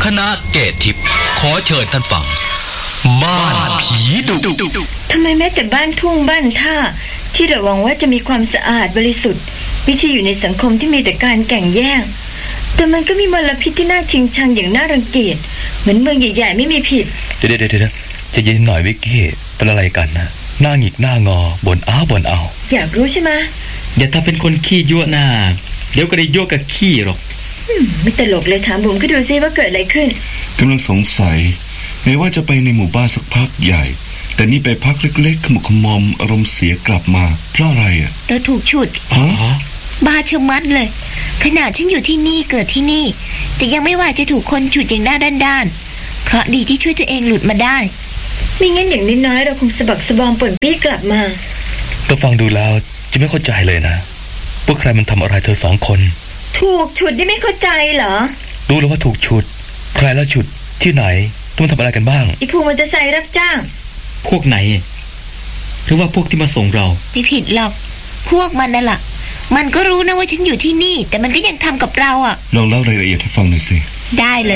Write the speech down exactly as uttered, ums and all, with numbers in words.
คณะเกตทิพย์ขอเชิญท่านฟังบ้านผีดุทำไมแม้แต่บ้านทุ่งบ้านท่าที่เราหวังว่าจะมีความสะอาดบริสุทธิ์ไม่ใช่อยู่ในสังคมที่มีแต่การแข่งแย่งแต่มันก็มีมลพิษที่น่าชิงชังอย่างน่ารังเกียจเหมือนเมืองใหญ่ๆไม่มีผิดเดี๋ยวเดี๋ยวเดี๋ยวจะเย็นหน่อยวิกกี้เป็นอะไรกันนะหน้าหงิกหน้างอบนอ้าวบนเอาอยากรู้ใช่ไหมอย่าทำเป็นคนขี้ยั่วหน้าเดี๋ยวก็ได้ยั่วกับขี้หรอกไม่ตลกเลยถามบุ๋มก็ดูซิว่าเกิดอะไรขึ้นกำลังสงสัยแม้ว่าจะไปในหมู่บ้านสักพักใหญ่แต่นี่ไปพักเล็กๆขมุกขมอมอารมณ์เสียกลับมาเพราะอะไรอ่ะเราถูกฉุดฮะบ้าชะมัดเลยขนาดฉันอยู่ที่นี่เกิดที่นี่แต่ยังไม่ว่าจะถูกคนฉุดอย่างหน้าด้านๆเพราะดีที่ช่วยตัวเองหลุดมาได้ไม่งั้นอย่างน้อยๆเราคงสะบักสะบอมป่นปี้กลับมาเราฟังดูแล้วจะไม่เข้าใจเลยนะพวกใครมันทำอะไรเธอสองคนถูกฉุดนี่ไม่เข้าใจเหรอรู้แล้วว่าถูกฉุดใครแล้วฉุดที่ไหนต้องทำอะไรกันบ้างไอ้พวกมอเตอร์ไซค์รับจ้างพวกไหนหรือว่าพวกที่มาส่งเราไม่ผิดหรอกพวกมันนั่นแหละมันก็รู้นะว่าฉันอยู่ที่นี่แต่มันก็ยังทำกับเราอ่ะลองเล่ารายละเอียดให้ฟังหน่อยสิได้เลย